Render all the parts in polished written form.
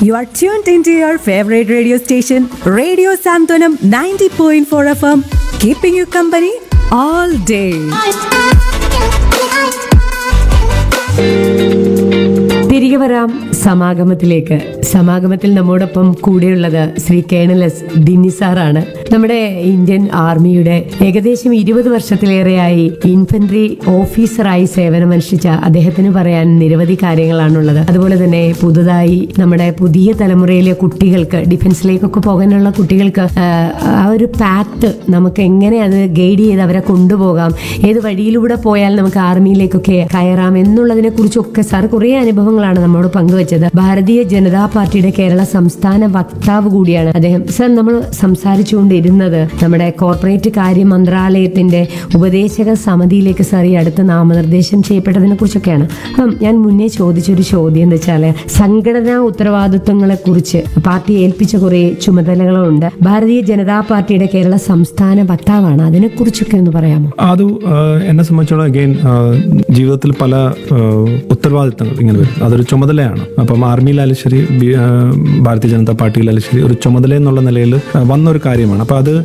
You are tuned into your favorite radio station, Radio Santanam 90.4 FM, keeping you company all day. തിരികെ വരാം സമാഗമത്തിലേക്ക്. സമാഗമത്തിൽ നമ്മോടൊപ്പം കൂടെയുള്ളത് Shri colonel S ഡിന്നി സാറാണ്. നമ്മുടെ ഇന്ത്യൻ ആർമിയുടെ ഏകദേശം 20 വർഷത്തിലേറെയായി ഇൻഫൻട്രി ഓഫീസറായി സേവനമനുഷ്ഠിച്ച അദ്ദേഹത്തിന് പറയാൻ നിരവധി കാര്യങ്ങളാണുള്ളത്. അതുപോലെ തന്നെ പുതുതായി നമ്മുടെ പുതിയ തലമുറയിലെ കുട്ടികൾക്ക്, ഡിഫൻസിലേക്കൊക്കെ പോകാനുള്ള കുട്ടികൾക്ക് ആ ഒരു പാത്ത് നമുക്ക് എങ്ങനെ അത് ഗൈഡ് ചെയ്ത് അവരെ കൊണ്ടുപോകാം, ഏത് വഴിയിലൂടെ പോയാൽ നമുക്ക് ആർമിയിലേക്കൊക്കെ കയറാം എന്നുള്ളതിനെ കുറിച്ചൊക്കെ സാർ കുറേ അനുഭവങ്ങളാണ് നമ്മോട് പങ്കുവച്ചത്. ഭാരതീയ ജനതാ പാർട്ടിയുടെ കേരള സംസ്ഥാന വക്താവ് കൂടിയാണ് അദ്ദേഹം. സാർ, നമ്മൾ സംസാരിച്ചുകൊണ്ടിരുന്നത് നമ്മുടെ കോർപ്പറേറ്റ് കാര്യ മന്ത്രാലയത്തിന്റെ ഉപദേശക സമിതിയിലേക്ക് സാർ ഈ അടുത്ത് നാമനിർദ്ദേശം ചെയ്യപ്പെട്ടതിനെ കുറിച്ചൊക്കെയാണ്. അപ്പം ഞാൻ മുന്നേ ചോദിച്ചൊരു ചോദ്യം എന്താ വെച്ചാൽ, സംഘടനാ ഉത്തരവാദിത്വങ്ങളെ കുറിച്ച് പാർട്ടി ഏൽപ്പിച്ച കുറെ ചുമതലകളുണ്ട്. ഭാരതീയ ജനതാ പാർട്ടിയുടെ കേരള സംസ്ഥാന വക്താവാണ്, അതിനെ കുറിച്ചൊക്കെ ഒന്ന് പറയാമോ? അത് എന്നെ സംബന്ധിച്ചോളം അഗെയിൻ ജീവിതത്തിൽ പല ഉത്തരവാദിത്തങ്ങൾ ഇങ്ങനെ വരും. അതൊരു ചുമതലയാണ്. അപ്പം ആർമിയിലായാലും ശരി, ഭാരതീയ ജനതാ പാർട്ടിയിലായാലും ശരി, ഒരു ചുമതല എന്നുള്ള നിലയിൽ വന്നൊരു കാര്യമാണ്. അപ്പം അത്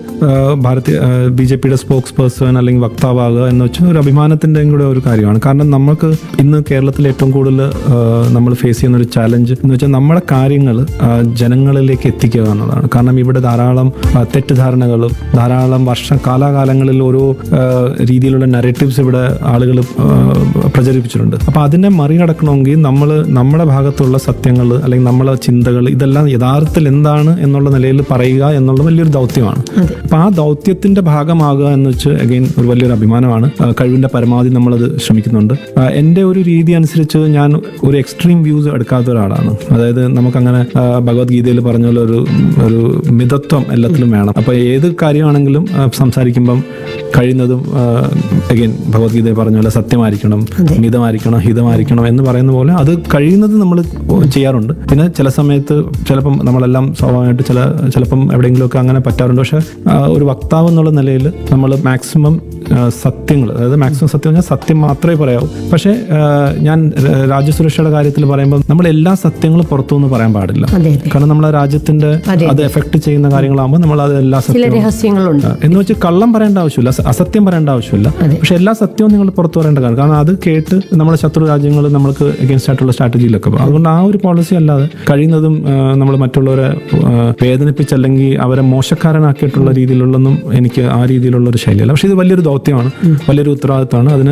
BJPയുടെ സ്പോക്സ് പേഴ്സൺ അല്ലെങ്കിൽ വക്താവാകുക എന്ന് വെച്ചാൽ ഒരു അഭിമാനത്തിൻ്റെയും കൂടെ ഒരു കാര്യമാണ്. കാരണം നമുക്ക് ഇന്ന് കേരളത്തിൽ ഏറ്റവും കൂടുതൽ നമ്മൾ ഫേസ് ചെയ്യുന്ന ഒരു ചാലഞ്ച് എന്ന് വെച്ചാൽ നമ്മുടെ കാര്യങ്ങൾ ജനങ്ങളിലേക്ക് എത്തിക്കുക എന്നതാണ്. കാരണം ഇവിടെ ധാരാളം തെറ്റിദ്ധാരണകളും ധാരാളം കാലാകാലങ്ങളിൽ ഓരോ രീതിയിലുള്ള നറേറ്റീവ്സ് ഇവിടെ ആളുകൾ പ്രചരിപ്പിച്ചിട്ടുണ്ട്. അപ്പം അതിനെ മറികടക്കണമെങ്കിൽ നമ്മൾ നമ്മുടെ ഭാഗത്തുള്ള സത്യങ്ങൾ അല്ലെങ്കിൽ നമ്മളെ ചിന്തകൾ ഇതെല്ലാം യഥാർത്ഥത്തിൽ എന്താണ് എന്നുള്ള നിലയിൽ പറയുക എന്നുള്ള വലിയൊരു ദൗത്യമാണ്. അപ്പം ആ ദൗത്യത്തിന്റെ ഭാഗമാകുക എന്ന് വെച്ച് അഗെയിൻ ഒരു വലിയൊരു അഭിമാനമാണ്. കഴിവിന്റെ പരമാവധി നമ്മളത് ശ്രമിക്കുന്നുണ്ട്. എൻ്റെ ഒരു രീതി അനുസരിച്ച് ഞാൻ ഒരു എക്സ്ട്രീം വ്യൂസ് എടുക്കാത്ത ഒരാളാണ്. അതായത് നമുക്കങ്ങനെ ഭഗവത്ഗീതയിൽ പറഞ്ഞ പോലെ ഒരു മിതത്വം എല്ലാത്തിലും വേണം. അപ്പൊ ഏത് കാര്യമാണെങ്കിലും സംസാരിക്കുമ്പം കഴിയുന്നതും അഗെയിൻ ഭഗവത്ഗീതയിൽ പറഞ്ഞ പോലെ സത്യമായിരിക്കണം, മിതമായിരിക്കണം, ഹിതമായിരിക്കണം എന്ന് പറയുന്ന പോലെ അത് കഴിയുന്നത് നമ്മൾ ചെയ്യാറുണ്ട്. പിന്നെ ചില സമയത്ത് ചിലപ്പം നമ്മളെല്ലാം സ്വാഭാവികമായിട്ട് ചിലപ്പം എവിടെയെങ്കിലുമൊക്കെ അങ്ങനെ പറ്റാറുണ്ട്. പക്ഷെ ഒരു വക്താവ് എന്നുള്ള നിലയിൽ നമ്മൾ മാക്സിമം സത്യങ്ങൾ, അതായത് മാക്സിമം സത്യം പറഞ്ഞാൽ സത്യം മാത്രമേ പറയാവൂ. പക്ഷെ ഞാൻ രാജ്യസുരക്ഷയുടെ കാര്യത്തിൽ പറയുമ്പോൾ നമ്മൾ എല്ലാ സത്യങ്ങളും പുറത്തുനിന്ന് പറയാൻ പാടില്ല. കാരണം നമ്മളെ രാജ്യത്തിന്റെ അത് എഫക്ട് ചെയ്യുന്ന കാര്യങ്ങളാകുമ്പോൾ നമ്മൾ അത് എല്ലാ സത്യങ്ങളും എന്ന് വെച്ച് കള്ളം പറയേണ്ട ആവശ്യമില്ല, അസത്യം പറയേണ്ട ആവശ്യമില്ല. പക്ഷെ എല്ലാ സത്യവും നിങ്ങൾ പുറത്തു പറയേണ്ട കാര്യം, കാരണം അത് കേട്ട് നമ്മുടെ ശത്രു രാജ്യങ്ങൾ നമ്മൾക്ക് എഗൻസ്റ്റ് ആയിട്ടുള്ള സ്ട്രാറ്റജിയിലൊക്കെ പോകും. അതുകൊണ്ട് ആ ഒരു പോളിസി അല്ലാതെ കഴിയുന്നതും നമ്മൾ മറ്റുള്ളവരെ വേദനിപ്പിച്ചല്ലെങ്കിൽ അവരെ മോശക്കാരനാക്കിയിട്ടുള്ള രീതിയിലുള്ളൊന്നും എനിക്ക് ആ രീതിയിലുള്ള ഒരു ശൈലിയല്ല. പക്ഷെ ഇത് വലിയൊരു ദൗത്യമാണ്, വലിയൊരു ഉത്തരവാദിത്തമാണ്. അതിന്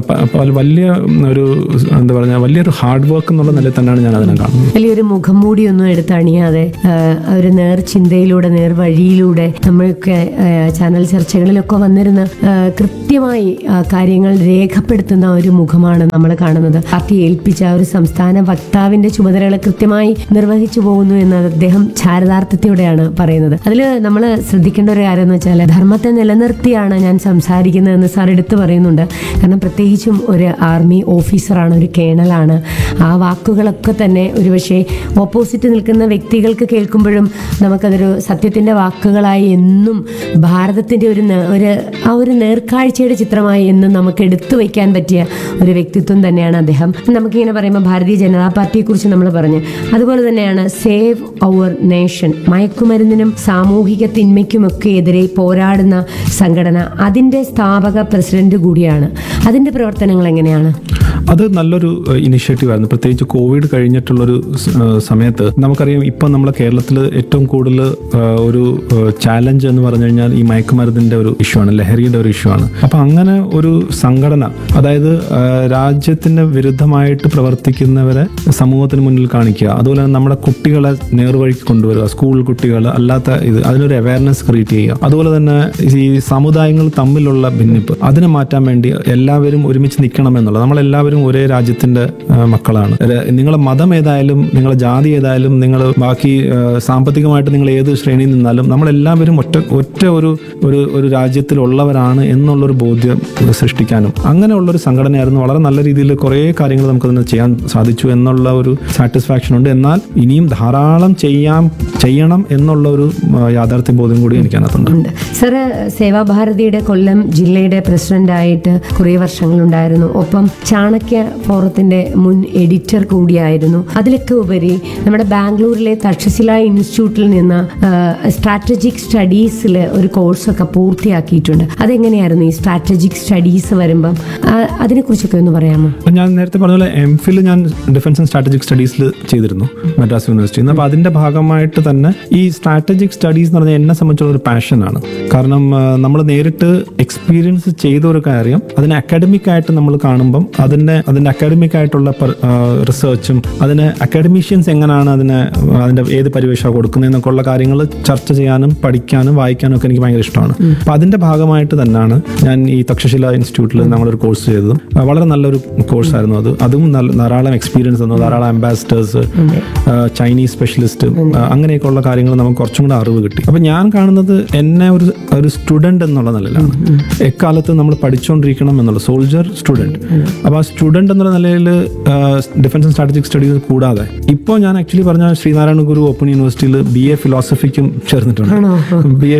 വലിയ ഒരു എന്താ പറയുക, വലിയൊരു ഹാർഡ് വർക്ക് എന്നുള്ള നിലയിൽ തന്നെയാണ് ഞാൻ അതിനെ കാണുന്നത്. വലിയൊരു മുഖം മൂടിയൊന്നും എടുത്തണിയാതെ ഒരു നേർചിന്തയിലൂടെ, നേർവഴിയിലൂടെ നമ്മൾക്ക് ചാനൽ ചർച്ചകളിലൊക്കെ വന്നിരുന്ന കൃത്യമായി കാര്യങ്ങൾ രേഖപ്പെടുത്തുന്ന ഒരു മുഖമാണ് നമ്മൾ കാണുന്നത്. പാർട്ടി ഏൽപ്പിച്ച ഒരു സംസ്ഥാന വക്താവിന്റെ ചുമതലകൾ കൃത്യമായി നിർവഹിച്ചു പോകുന്നു എന്ന് അദ്ദേഹം ചാരിതാർത്ഥ്യത്തോടെയാണ് പറയുന്നത്. അതിൽ നമ്മൾ ശ്രദ്ധിക്കേണ്ട ഒരു കാര്യം എന്ന് വെച്ചാൽ, ധർമ്മത്തെ നിലനിർത്തിയാണ് ഞാൻ സംസാരിക്കുന്നതെന്ന് സാർ എടുത്തു പറയുന്നുണ്ട്. കാരണം പ്രത്യേകിച്ചും ഒരു ആർമി ഓഫീസറാണ്, ഒരു കേണലാണ്. ആ വാക്കുകളൊക്കെ തന്നെ ഒരുപക്ഷെ ഓപ്പോസിറ്റ് നിൽക്കുന്ന വ്യക്തികൾക്ക് കേൾക്കുമ്പോഴും നമുക്കതൊരു സത്യത്തിന്റെ വാക്കുകളായി എന്നും ഭാരതത്തിന്റെ ഒരു നേർക്കാഴ്ചയുടെ ചിത്രമായി എന്നും നമുക്ക് എടുത്തു വയ്ക്കാൻ പറ്റിയ ഒരു വ്യക്തിത്വം തന്നെയാണ് അദ്ദേഹം. നമുക്കിങ്ങനെ പറയുമ്പോൾ ഭാരതീയ ജനതാ പാർട്ടിയെ കുറിച്ച് നമ്മൾ പറഞ്ഞു. അതുപോലെ തന്നെയാണ് സേവ് അവർ നേഷൻ, മയക്കുമരുന്നിനും സാമൂഹിക തിന്മയ്ക്കുമൊക്കെ എതിരെ പോരാടുന്ന സംഘടന, അതിന്റെ സ്ഥാപക പ്രസിഡന്റ് കൂടിയാണ്. അതിന്റെ പ്രവർത്തനങ്ങൾ എങ്ങനെയാണ്? അത് നല്ലൊരു ഇനിഷ്യേറ്റീവ് ആയിരുന്നു. പ്രത്യേകിച്ച് കോവിഡ് കഴിഞ്ഞിട്ടുള്ളൊരു സമയത്ത് നമുക്കറിയാം, ഇപ്പം നമ്മളെ കേരളത്തിൽ ഏറ്റവും കൂടുതൽ ഒരു ചാലഞ്ച് എന്ന് പറഞ്ഞു കഴിഞ്ഞാൽ ഈ മയക്കുമരുന്നിന്റെ ഒരു ഇഷ്യൂ ആണ്, ലഹരിയുടെ ഒരു ഇഷ്യൂ ആണ്. അപ്പം അങ്ങനെ ഒരു സംഘടന, അതായത് രാജ്യത്തിന് വിരുദ്ധമായിട്ട് പ്രവർത്തിക്കുന്നവരെ സമൂഹത്തിന് മുന്നിൽ കാണിക്കുക, അതുപോലെ തന്നെ നമ്മുടെ കുട്ടികളെ നേർവഴിക്ക് കൊണ്ടുവരിക, സ്കൂൾ കുട്ടികൾ അല്ലാത്ത അതിനൊരു അവയർനെസ് ക്രിയേറ്റ് ചെയ്യുക. അതുപോലെ തന്നെ ഈ സമുദായങ്ങൾ തമ്മിലുള്ള ഭിന്നിപ്പ് അതിനെ മാറ്റാൻ വേണ്ടി എല്ലാവരും ഒരുമിച്ച് നിൽക്കണം എന്നുള്ളത്. നമ്മളെല്ലാവരും ഒരേ രാജ്യത്തിന്റെ മക്കളാണ്. നിങ്ങളെ മതം ഏതായാലും, നിങ്ങളെ ജാതി ഏതായാലും, നിങ്ങൾ ബാക്കി സാമ്പത്തികമായിട്ട് നിങ്ങൾ ഏത് ശ്രേണിയിൽ നിന്നാലും നമ്മളെല്ലാവരും ഒറ്റ ഒരു രാജ്യത്തിലുള്ളവരാണ് എന്നുള്ളൊരു ബോധ്യം സൃഷ്ടിക്കാനും അങ്ങനെയുള്ളൊരു സംഘടനയായിരുന്നു. വളരെ നല്ല രീതിയിൽ കുറേ കാര്യങ്ങൾ നമുക്കതിന് ചെയ്യാൻ സാധിച്ചു എന്നുള്ള ഒരു സാറ്റിസ്ഫാക്ഷൻ ഉണ്ട്. എന്നാൽ ഇനിയും ധാരാളം ചെയ്യണം എന്നുള്ള ഒരു യാഥാർത്ഥ്യ ബോധം കൂടി എനിക്ക് അതിനകത്തുണ്ട്. സാറ് സേവാഭാരതിയുടെ കൊല്ലം ജില്ലയുടെ പ്രസിഡന്റായിട്ട് കുറേ വർഷങ്ങളുണ്ടായിരുന്നു. ഒപ്പം ചാണക്യ ഫോറത്തിന്റെ മുൻ എഡിറ്റർ കൂടിയായിരുന്നു. അതിലൊക്കെ ഉപരി നമ്മുടെ ബാംഗ്ലൂരിലെ തക്ഷശില ഇൻസ്റ്റിറ്റ്യൂട്ടിൽ നിന്ന് സ്ട്രാറ്റജിക് സ്റ്റഡീസിൽ ഒരു കോഴ്സൊക്കെ പൂർത്തിയാക്കിയിട്ടുണ്ട്. അതെങ്ങനെയായിരുന്നു ഈ സ്ട്രാറ്റജിക് സ്റ്റഡീസ് വരുമ്പം അതിനെക്കുറിച്ചൊക്കെ ഒന്ന് പറയാമോ? ഞാൻ നേരത്തെ പറഞ്ഞ പോലെ MPhil ഞാൻ ഡിഫൻസ് ആൻഡ് സ്ട്രാറ്റജിക് സ്റ്റഡീസിൽ ചെയ്തിരുന്നു മദ്രാസ് യൂണിവേഴ്സിറ്റിയിൽ നിന്ന്. അപ്പോൾ അതിന്റെ ഭാഗമായിട്ട് തന്നെ ഈ സ്ട്രാറ്റജിക് സ്റ്റഡീസ് എന്ന് പറഞ്ഞാൽ എന്നെ സംബന്ധിച്ചുള്ള ഒരു പാഷനാണ്. കാരണം നമ്മൾ നേരിട്ട് എക്സ്പീരിയൻസ് ചെയ്ത ഒരു കാര്യം അതിനെ അക്കാഡമിക് ആയിട്ട് നമ്മൾ കാണുമ്പം അതിന്റെ അക്കാഡമിക് ആയിട്ടുള്ള റിസർച്ചും അതിന് അക്കാഡമീഷ്യൻസ് എങ്ങനെയാണ് അതിന്റെ ഏത് പരിവേഷമാണ് കൊടുക്കുന്നതെന്നൊക്കെ ഉള്ള കാര്യങ്ങൾ ചർച്ച ചെയ്യാനും പഠിക്കാനും വായിക്കാനും ഒക്കെ എനിക്ക് ഭയങ്കര ഇഷ്ടമാണ്. അപ്പോൾ അതിന്റെ ഭാഗമായിട്ട് തന്നെയാണ് ഞാൻ ഈ തക്ഷശില ഇൻസ്റ്റിറ്റ്യൂട്ടിൽ നമ്മളൊരു കോഴ്സ് ചെയ്തതും. വളരെ നല്ലൊരു കോഴ്സായിരുന്നു അതും ധാരാളം എക്സ്പീരിയൻസ് തന്നു. ധാരാളം അംബാസിഡേഴ്സ്, ചൈനീസ് സ്പെഷ്യലിസ്റ്റ്, അങ്ങനെയൊക്കെയുള്ള കാര്യങ്ങൾ നമുക്ക് കുറച്ചും കൂടെ അറിവ് കിട്ടി. അപ്പം ഞാൻ കാണുന്നത് എന്നെ ഒരു സ്റ്റുഡൻറ് എന്നുള്ള നിലയിലാണ്. എക്കാലത്ത് നമ്മൾ പഠിച്ചുകൊണ്ടിരിക്കണം എന്നുള്ള സോൾജർ സ്റ്റുഡൻറ്. അപ്പോൾ ആ സ്റ്റുഡൻറ് എന്നുള്ള നിലയിൽ ഡിഫൻസ് ആൻഡ് സ്ട്രാറ്റജിക് സ്റ്റഡീസ് കൂടാതെ ഇപ്പോൾ ഞാൻ ആക്ച്വലി പറഞ്ഞ ശ്രീനാരായണ ഗുരു ഓപ്പൺ യൂണിവേഴ്സിറ്റിയിൽ BA ഫിലോസഫിക്കും ചേർന്നിട്ടുണ്ട്. BA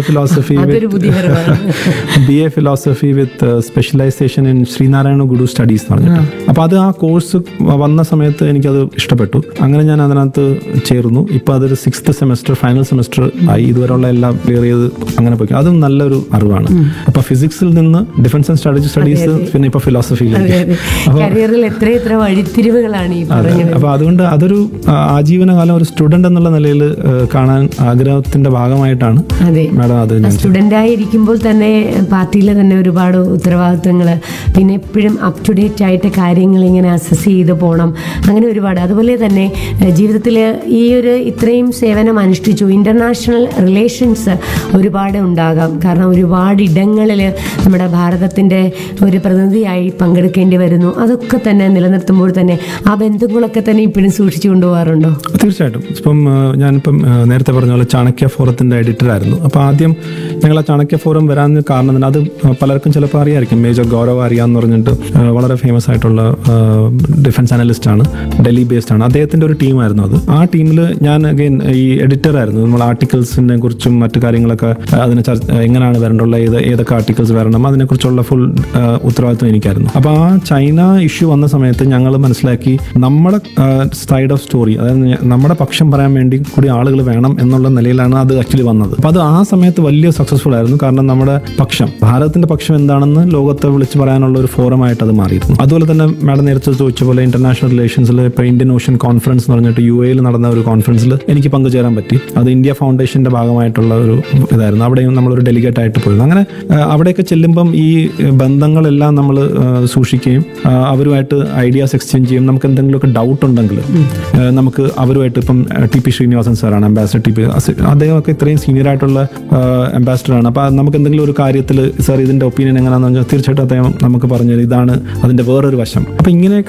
philosophy with specialisation in Sreenarayana Guru studies എന്ന് പറഞ്ഞിട്ട്. അപ്പോൾ ആ കോഴ്സ് വന്ന സമയത്ത് എനിക്കത് ഇഷ്ടപ്പെട്ടു. അങ്ങനെ ഞാൻ അതിനകത്ത് ചേർന്നു. ഇപ്പോൾ അതൊരു 6th സെമസ്റ്റർ ഫൈനൽ സെമസ്റ്റർ ആയി. ഇതുവരെയുള്ള എല്ലാം ക്ലിയർ ചെയ്ത് അങ്ങനെ പോയി. അതും നല്ലൊരു അറിവാണ്. അപ്പോൾ ഫിസിക്സിൽ നിന്ന് ഡിഫൻസ് ആൻഡ് സ്ട്രാറ്റജിക് സ്റ്റഡീസ്, പിന്നെ ഇപ്പോൾ ഫിലോസഫിയിലേക്ക്. എത്ര വഴിത്തിരിവുകളാണ് ഈ പറഞ്ഞത്. അപ്പോൾ അതുകൊണ്ട് അതൊരു ആജീവനകാലം ഒരു സ്റ്റുഡന്റ് എന്നുള്ള നിലയിൽ കാണാൻ ആഗ്രഹത്തിന്റെ ഭാഗമായിട്ടാണ് മാഡം അത്. സ്റ്റുഡന്റ് ആയിരിക്കുമ്പോൾ തന്നെ പാർട്ടിയിൽ തന്നെ ഒരുപാട് ഉത്തരവാദിത്വങ്ങൾ, പിന്നെ എപ്പോഴും അപ് ടു ഡേറ്റ് ആയിട്ട് കാര്യങ്ങൾ ഇങ്ങനെ അസസ് ചെയ്ത് പോകണം, അങ്ങനെ ഒരുപാട്. അതുപോലെ തന്നെ ജീവിതത്തിൽ ഈ ഒരു ഇത്രയും സേവനം അനുഷ്ഠിച്ചു. ഇന്റർനാഷണൽ റിലേഷൻസ് ഒരുപാട് ഉണ്ടാകാം. കാരണം ഒരുപാട് ഇടങ്ങളിൽ നമ്മുടെ ഭാരതത്തിൻ്റെ ഒരു പ്രതിനിധിയായി പങ്കെടുക്കേണ്ടി വരുന്നു. അതൊക്കെ തന്നെ നിലനിർത്തുമ്പോൾ തന്നെ ആ ബന്ധങ്ങളൊക്കെ തന്നെ ഇപ്പോഴും സൂക്ഷിച്ചു കൊണ്ടുപോകാറുണ്ടോ? തീർച്ചയായിട്ടും. ഇപ്പം ഞാനിപ്പം നേരത്തെ പറഞ്ഞ പോലെ ചാണക്യ ഫോറത്തിൻ്റെ എഡിറ്ററായിരുന്നു. അപ്പോൾ ആദ്യം ഞങ്ങൾ ആ ചാണക്യ ഫോറം വരാൻ കാരണം തന്നെ അത് പലർക്കും ചിലപ്പോൾ അറിയായിരിക്കും. മേജർ ഗൗരവ് ആര്യാന്ന് പറഞ്ഞിട്ട് വളരെ ഫേമസ് ആയിട്ടുള്ള ഡിഫൻസ് അനലിസ്റ്റ് ആണ്, ഡൽഹി ബേസ്ഡ് ആണ്. അദ്ദേഹത്തിൻ്റെ ഒരു ടീമായിരുന്നു അത്. ആ ടീമിൽ ഞാൻ അഗൈൻ ഈ എഡിറ്ററായിരുന്നു. നമ്മൾ ആർട്ടിക്കിൾസിനെ കുറിച്ചും മറ്റു കാര്യങ്ങളൊക്കെ അതിനെ എങ്ങനെയാണ് വരേണ്ടുള്ള ഏതൊക്കെ ആർട്ടിക്കിൾസ് വരണം അതിനെക്കുറിച്ചുള്ള ഫുൾ ഉത്തരവാദിത്വം എനിക്കായിരുന്നു. അപ്പോൾ ആ ചൈന ഇഷ്യൂ വന്ന സമയത്ത് ഞങ്ങൾ മനസ്സിലാക്കി നമ്മുടെ സൈഡ് ഓഫ് സ്റ്റോറി, അതായത് നമ്മുടെ പക്ഷം പറയാൻ വേണ്ടി കൂടി ആളുകൾ വേണം എന്നുള്ള നിലയിലാണ് അത് ആക്ച്വലി വന്നത്. അപ്പോൾ അത് ആ സമയത്ത് വലിയ സക്സസ്ഫുൾ ആയിരുന്നു. കാരണം നമ്മുടെ പക്ഷം, ഭാരതത്തിന്റെ പക്ഷം എന്താണെന്ന് ലോകത്തെ വിളിച്ച് പറയാനുള്ള ഒരു ഫോറമായിട്ട് അത് മാറിയിരുന്നു. അതുപോലെ തന്നെ മാഡം നേരത്തെ ചോദിച്ച പോലെ ഇന്റർനാഷണൽ റിലേഷൻസിൽ ഇപ്പോൾ ഇന്ത്യൻ ഓഷ്യൻ കോൺഫറൻസ് എന്ന് പറഞ്ഞിട്ട് UAE നടന്ന ഒരു കോൺഫറൻസിൽ എനിക്ക് പങ്കുചേരാൻ പറ്റി. അത് ഇന്ത്യ ഫൗണ്ടേഷന്റെ ഭാഗമായിട്ടുള്ള ഒരു ഇതായിരുന്നു. അവിടെയും നമ്മളൊരു ഡെലിഗേറ്റ് ആയിട്ട് പോയിരുന്നു. അങ്ങനെ അവിടെയൊക്കെ ചെല്ലുമ്പം ഈ ബന്ധങ്ങളെല്ലാം നമ്മൾ സൂക്ഷിക്കുകയും അവരുമായിട്ട് ഐഡിയാസ് എക്സ്ചേഞ്ച് ചെയ്യും. നമുക്ക് എന്തെങ്കിലുമൊക്കെ ഡൗട്ട് ഉണ്ടെങ്കിൽ നമുക്ക് അവരുമായിട്ട്, ഇപ്പം TP ശ്രീനിവാസൻ സാറാണ് അംബാസിഡർ. അദ്ദേഹമൊക്കെ ഇത്രയും സീനിയർ ആയിട്ടുള്ള അംബാസിഡറാണ്. അപ്പോൾ നമുക്ക് എന്തെങ്കിലും ഒരു കാര്യത്തിൽ സാർ ഇതിന്റെ ഒപ്പീനിയൻ എങ്ങനെയാണെന്ന് പറഞ്ഞാൽ തീർച്ചയായിട്ടും അദ്ദേഹം നമുക്ക് പറഞ്ഞു ഇതാണ് അതിന്റെ വേറൊരു വശം. അപ്പോൾ ഇങ്ങനെയൊക്കെ